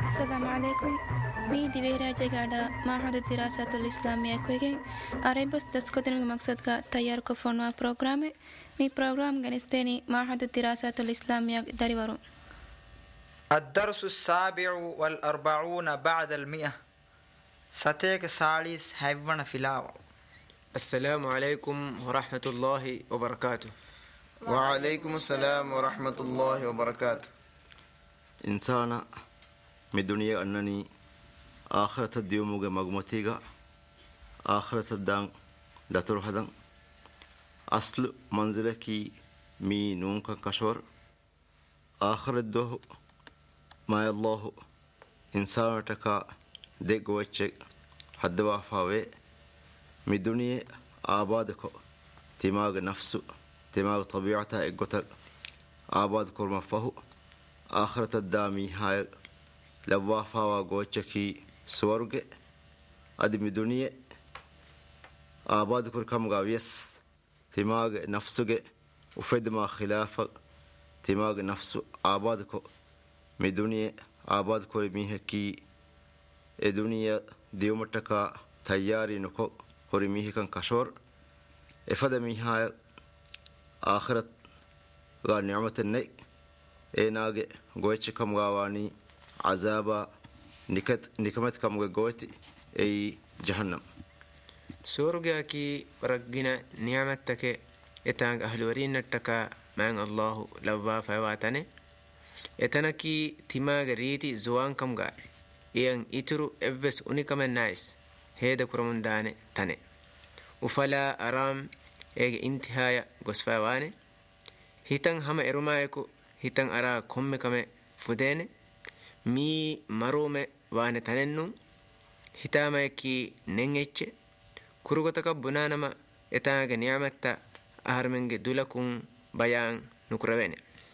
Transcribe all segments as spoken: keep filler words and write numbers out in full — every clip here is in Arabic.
السلام عليكم. مي ديويرا جگادا معهد الدراسات الإسلامية كويجين أريبس دسكتن مقصد کا تیار کو فونوا پروگرام مي پروگرام گنستيني معهد الدراسات الإسلامية داريورو. الدرس السابع والأربعون بعد المئة ستيك ساليس حيوان فلاو. السلام عليكم ورحمة الله وبركاته. وعليكم السلام ورحمة الله وبركاته. إنسانا من الدنيا أنني آخرة الديوموغ مغمتيغا آخرة الدان داتور هدن أصل منزلكي مي نونك كشور آخر الدوه ما الله إنسانا تكا ديك وچك حد وافاوي من الدنيا آبادكو تماغ نفسو تماغ طبيعتا إقوتك آبادكو المفهو آخرة الدامي هاي لوافا وغوچكي سورغ أدمي دنيا آباد كل كم غاويس تماغ نفسه وفد ما خلافه تماغ نفسه آباد كو مي دنيا آباد كل ميهكي الدنيا ديومتكا تياري نكو هوري ميهكن كشور افد ميها آخرت غا نعمة الني ايناغ غوچ كم غاواني عذابا نكت نكمت كم غوتي اي جهنم سورغاكي رغنا نعمتك اتان اهلورين نتكا من الله لوا فواتني اتنكي تيماغ ريتي زوان كمغا ين اترو ابس اونيكم نايس هيدا كرمون داني تاني وفلا ارام ايغ انتهايا غسفاواني هيتن هم ارمايكو هيتن ارا كومكم فديني مي مرومه وانه تننو هتاميكي ننجچ كروغتك بنانما اتاغ نعمتا اهرمنگ دولكون بيان نكروين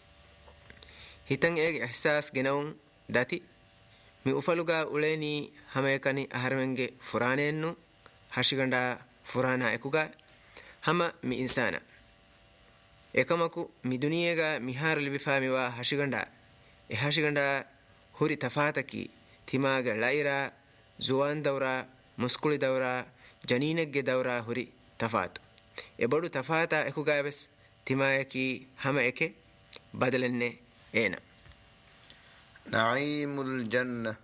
هيتن ايغ احساس گنون داتي مي افلوغا اوليني هميكني اهرمنگ فرانينو هشيگندا فرانا اكوغا هما مي انسانا ekamaku mi duniyega mihar libifamiwa hashiganda e hashiganda huri tafataki timaga laira zuwan dawra muskuli dawra janinegge dawra huri tafatu e bodu tafata ekugabes timayaki hama eke badalenne ena نعيم الجنة